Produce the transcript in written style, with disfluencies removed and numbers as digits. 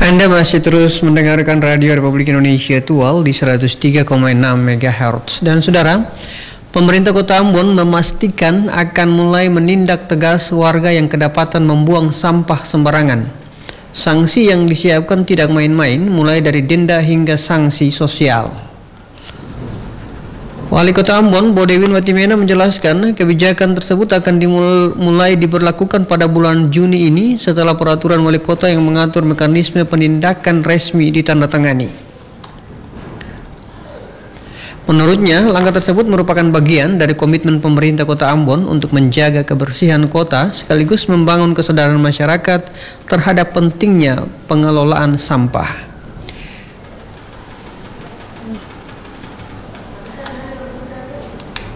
Anda masih terus mendengarkan Radio Republik Indonesia Tual di 103,6 MHz. Dan saudara, pemerintah Kota Ambon memastikan akan mulai menindak tegas warga yang kedapatan membuang sampah sembarangan. Sanksi yang disiapkan tidak main-main, mulai dari denda hingga sanksi sosial. Wali Kota Ambon, Bodewin Watimena menjelaskan kebijakan tersebut akan dimulai diberlakukan pada bulan Juni ini setelah peraturan wali kota yang mengatur mekanisme penindakan resmi ditandatangani. Menurutnya, langkah tersebut merupakan bagian dari komitmen pemerintah Kota Ambon untuk menjaga kebersihan kota sekaligus membangun kesadaran masyarakat terhadap pentingnya pengelolaan sampah.